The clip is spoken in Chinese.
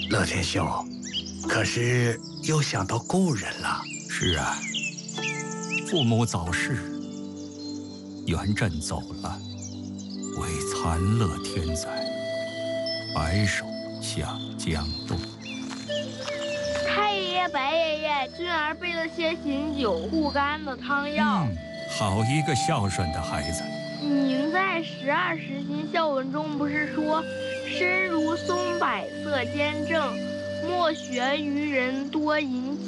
乐天兄，可是又想到故人了。 是啊，父母早逝，元稹走了，为残乐天灾，白首下江东。 太爷爷、白爷爷，俊儿备了些醒酒护肝的汤药。 好一个孝顺的孩子。 您在12时行孝文中不是说，身如松柏色坚正，莫学于人多饮